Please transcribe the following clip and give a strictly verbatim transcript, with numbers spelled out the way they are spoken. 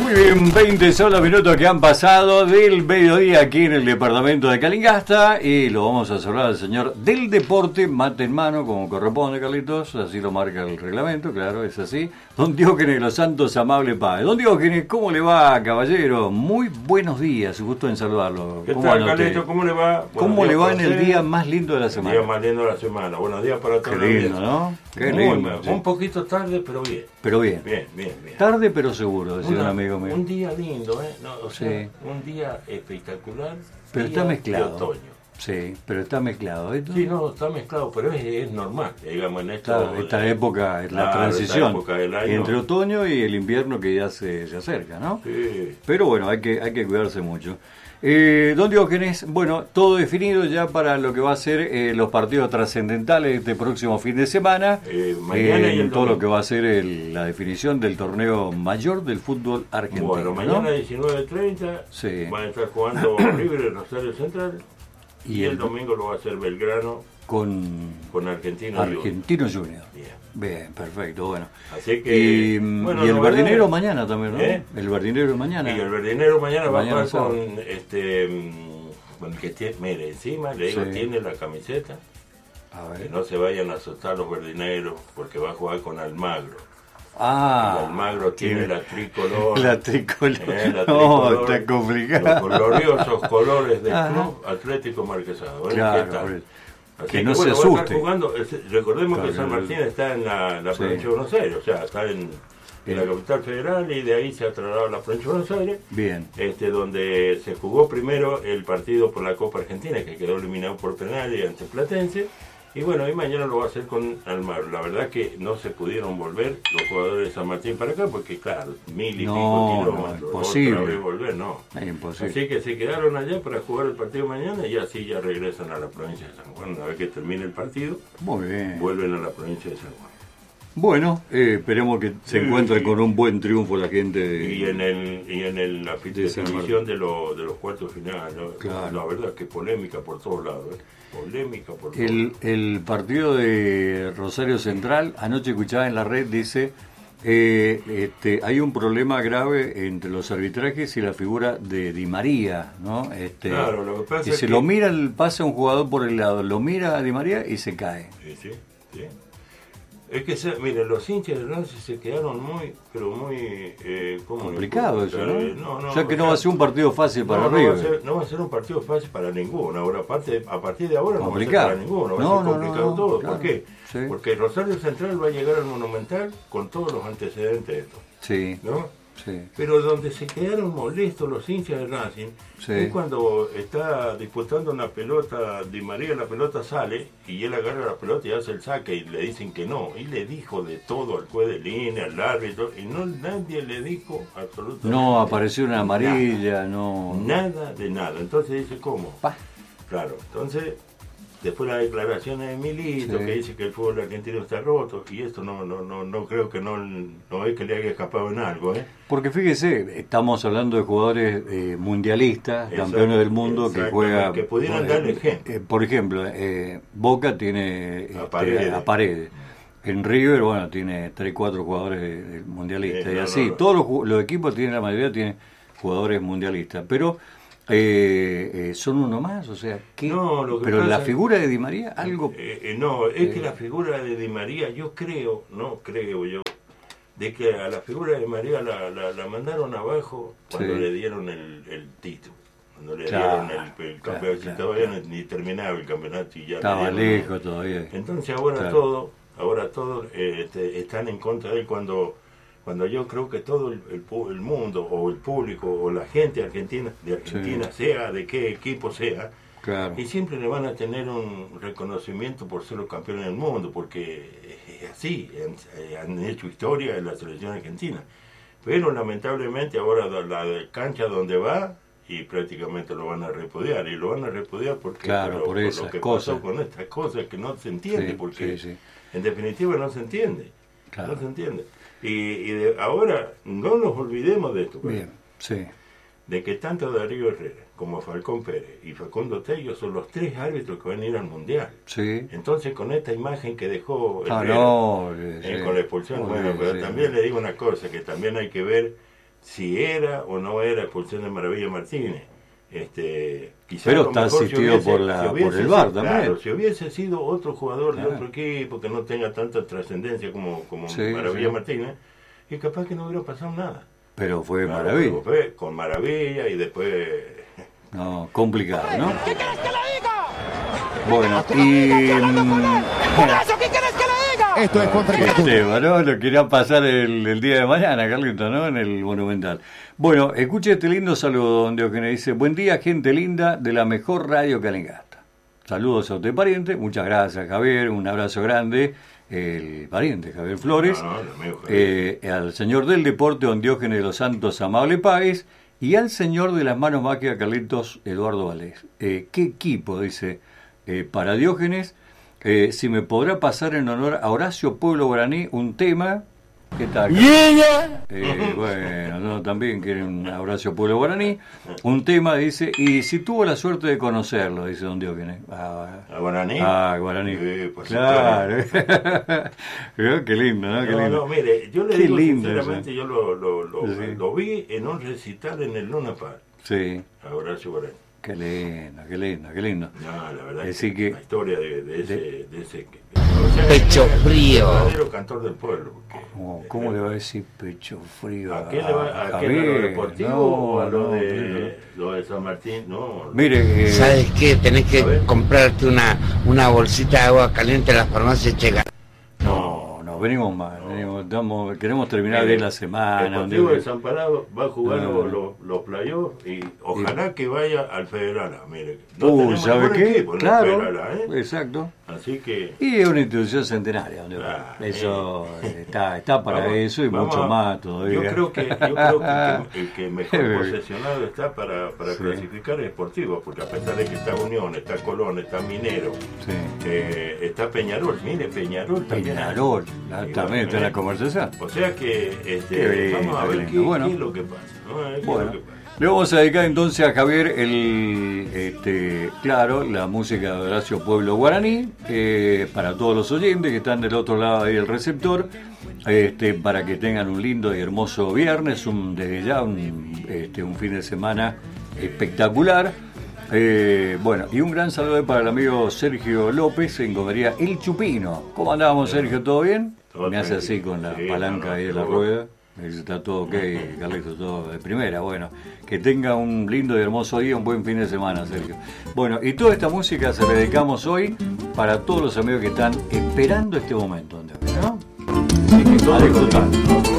Muy bien, veinte son los minutos que han pasado del mediodía aquí en el departamento de Calingasta y lo vamos a saludar al señor del deporte, mate en mano, como corresponde, Carlitos, así lo marca el reglamento, claro, es así. Don Diógenes Los Santos, amable padre. Don Diógenes, ¿cómo le va, caballero? Muy buenos días, gusto en saludarlo. ¿Qué ¿Cómo tal, Carlitos? ¿Cómo le va? ¿Cómo le va en el día más lindo de la semana? El día más lindo de la semana. Buenos días para todos. Qué lindo, ¿no? Qué lindo. Sí. Un poquito tarde, pero bien. Pero bien. Bien, bien, bien. Tarde, pero seguro, decía Una, un amigo mío. Un día lindo, ¿eh? No, o sea, sí. un día espectacular. Pero día está mezclado. De otoño. Sí, pero está mezclado. ¿eh? Sí, no, está mezclado, pero es, es normal, digamos, en esto, claro, esta eh, época, es la claro, transición época del año. entre otoño y el invierno que ya se, se acerca, ¿no? Sí. Pero bueno, hay que, hay que cuidarse mucho. Eh, don Diógenes, bueno, todo definido ya para lo que va a ser eh, los partidos trascendentales este próximo fin de semana. Eh, mañana eh, y el todo domingo. lo que va a ser el, la definición del torneo mayor del fútbol argentino. Bueno, mañana ¿no? diecinueve treinta Sí. van a estar jugando River en Rosario Central y, Y el, el- domingo lo va a hacer Belgrano con con Argentino. Argentino Junior. Bien. Bien, perfecto, bueno. Así que, Y, bueno, y el novedades. verdinero mañana también, ¿no? ¿Eh? El verdinero mañana. Y el verdinero mañana, Mañana va a jugar sábado. con este mm, con el que tiene, mire, encima le digo, Sí. tiene la camiseta, A que ver. no se vayan a asustar los verdineros, porque va a jugar con Almagro. Ah, el Almagro tiene la tricolor. La tricolor. eh, la No, tricolor, está complicado. Los gloriosos colores del Ajá. Club Atlético Marquesado. ¿eh? Claro, ¿Qué tal? por eso. Así Que no bueno, se va a estar asuste. jugando, es- recordemos Claro, que San claro. Martín está en la, la Sí. provincia de Buenos Aires, o sea, está en, en la Bien. capital federal y de ahí se ha trasladado a la provincia de Buenos Aires. Bien. Este, donde se jugó primero el partido por la Copa Argentina, que quedó eliminado por penales ante Platense, y bueno, y mañana lo va a hacer con Almagro. La verdad que no se pudieron volver los jugadores de San Martín para acá, porque claro, mil y No, pico no, kilómetros, imposible. otra vez volver, no. Es imposible. Así que se quedaron allá para jugar el partido mañana y así ya regresan a la provincia de San Juan. Una vez que termine el partido, Muy bien. vuelven a la provincia de San Juan. Bueno, eh, esperemos que se Sí, encuentre sí. con un buen triunfo la gente de... Y en el y en el, la De San definición de, lo, de los cuartos finales, ¿no? Claro. La verdad que polémica por todos lados, ¿eh? Polémica por todos El, lados. el partido de Rosario Central, anoche escuchaba en la red, dice, eh, este, hay un problema grave entre los arbitrajes y la figura de Di María, ¿no? Este, Claro, lo que pasa que es se que- lo mira, el- pasa un jugador por el lado, lo mira a Di María y se cae. Sí, sí, sí. Es que, se, miren, los hinchas de Racing se quedaron muy, pero muy... Eh, ¿cómo le Complicado puedo eso, explicar? ¿no? Eh, no, O sea que no o va a sea, ser un partido fácil para no, no River. va a ser, no va a ser un partido fácil para ninguno. Ahora, aparte, a partir de ahora Complicado. no va a ser para ninguno. Va No, a ser no, complicado no, no, todo. claro. ¿Por qué? Sí. Porque Rosario Central va a llegar al Monumental con todos los antecedentes de esto, Sí, ¿no? sí. Pero donde se quedaron molestos los hinchas de Racing Sí. es cuando está disputando una pelota, Di María la pelota sale y él agarra la pelota y hace el saque y le dicen que no. Y le dijo de todo al juez de línea, al árbitro, y no nadie le dijo absolutamente No apareció una amarilla, no... nada de nada. Entonces dice, ¿cómo? Pa. Claro, entonces después las declaraciones de Milito, Sí. que dice que el fútbol argentino está roto, y esto no no no no creo que no, no es que le haya escapado en algo, ¿eh? Porque fíjese, estamos hablando de jugadores eh, mundialistas, Exacto, campeones del mundo que exactamente, juegan... que pudieran eh, darle ejemplo. eh, por ejemplo, eh, Boca tiene este, A Paredes. a Paredes. En River, bueno, tiene tres, cuatro jugadores de- de mundialistas. Sí, y no, así, no, no. todos los, ju- los equipos tienen, la mayoría tienen jugadores mundialistas. Pero eh, eh, son uno más, o sea, ¿qué? No, lo que pero la pasa- figura de Di María, algo... Eh, eh, no, es que Eh. la figura de Di María, yo creo, no creo yo, de que a la figura de Di María la, la, la mandaron abajo cuando Sí. le dieron el, el título. Cuando le Claro, dieron el, el claro, campeonato, claro, todavía claro. ni, ni terminaba el campeonato y ya le Estaba dieron- lejos todavía. Entonces ahora Claro. todo, ahora todo eh, este, están en contra de él cuando, cuando yo creo que todo el, el, pu- el mundo o el público o la gente argentina de Argentina, Sí. sea de qué equipo sea, Claro. y siempre le van a tener un reconocimiento por ser los campeones del mundo, porque es así, han, han hecho historia en la selección argentina. Pero lamentablemente ahora la, la cancha donde va, y prácticamente lo van a repudiar, y lo van a repudiar porque Claro, lo, por esas lo que cosas. pasó con estas cosas que no se entiende, Sí, porque sí, sí. en definitiva no se entiende, Claro. no se entiende. Y, y de, ahora no nos olvidemos de esto, pues, Bien, sí. de que tanto Darío Herrera como Falcón Pérez y Facundo Tello son los tres árbitros que van a ir al Mundial. Sí. Entonces con esta imagen que dejó Ah, Herrera, no. eh, sí. con la expulsión, Muy bueno, bien, pero sí. también le digo una cosa, que también hay que ver si era o no era expulsión de Maravilla Martínez. Este, pero está asistido si por, la, si por el V A R también. Claro, si hubiese sido otro jugador claro. de otro equipo que no tenga tanta trascendencia como, como sí, Maravilla sí. Martínez, y capaz que no hubiera pasado nada. Pero fue claro, Maravilla. Pero fue con Maravilla y después... No, complicado, ¿no? ¿Qué querés que le diga? Bueno, y... ¿Por eso qué querés que le diga? Esto es contra Esteban, ¿no? Lo quería pasar el, el día de mañana, Carlito, ¿no? En el Monumental. Bueno, escuche este lindo saludo, don Diógenes. Dice, buen día, gente linda de la mejor radio Calingasta. Saludos a usted, pariente. Muchas gracias, Javier. Un abrazo grande. El pariente, Javier Flores. No, no, lo mío, Javier. Eh, al señor del deporte, don Diógenes de los Santos, Amable Páez. Y al señor de las manos mágicas, Carlitos Eduardo Valdés. Eh, ¿Qué equipo? Dice, eh, para Diógenes, eh, si me podrá pasar en honor a Horacio Pueblo Guaraní un tema... ¿Qué tal? Yeah. Eh, bueno, no, también quieren un Horacio Pueblo Guaraní. Un tema, dice, y si tuvo la suerte de conocerlo, dice don Diógenes. Ah, ¿A Guaraní? Ah, Guaraní. Eh, pues claro. Qué lindo, ¿no? Qué no, lindo. No, mire, yo le Qué digo lindo, sinceramente, sí. yo lo, lo, lo, sí. lo vi en un recital en el Luna Park. Sí. A Horacio Guaraní. Qué lindo, qué lindo, qué lindo. No, la verdad es que, que la historia de, de ese... De, de ese o sea, pecho frío. El verdadero cantor del pueblo. Porque, ¿Cómo, ¿Cómo le va a decir pecho frío? ¿A qué le va a, a, qué, a lo deportivo no, o a lo, no, de, no. lo de San Martín? No. Mire, eh, ¿sabes qué? Tenés que comprarte una, una bolsita de agua caliente en la farmacia Checa. No, no, venimos mal. No. Venimos, estamos, queremos terminar bien la semana. El Deportivo de Desamparado va a jugar no. los, los playoffs y ojalá sí. que vaya al Federal. Mire, no uh, ¿sabe qué? Equipo, claro, no Federal, ¿eh? Exacto. Así que... Y es una institución centenaria, donde ah, eso eh. está, está para vamos, eso y mucho a, más todavía. Yo creo que, yo creo que el que mejor posesionado está para, para sí. clasificar es Sportivo, porque a pesar de que está Unión, está Colón, está Minero, sí. eh, está Peñarol, mire, Peñarol también. Peñarol, también está en la conversación. O sea que este, bien, vamos a ver qué, bueno. qué es lo que pasa. ¿no? ¿Qué bueno. es lo que pasa? Le vamos a dedicar entonces a Javier el, este, claro, la música de Horacio Pueblo Guaraní, eh, para todos los oyentes que están del otro lado ahí del receptor, este, para que tengan un lindo y hermoso viernes, un, desde ya un, este, un fin de semana espectacular. Eh, bueno, y un gran saludo para el amigo Sergio López en Gomería El Chupino. ¿Cómo andábamos, Sergio? ¿Todo bien? Todo Me hace así con la sí, palanca no, no, ahí de la rueda. Está todo ok, Carlitos, todo de primera. Bueno, que tenga un lindo y hermoso día, un buen fin de semana, Sergio. Bueno, y toda esta música se la dedicamos hoy para todos los amigos que están esperando este momento, ¿no? Así que a disfrutar.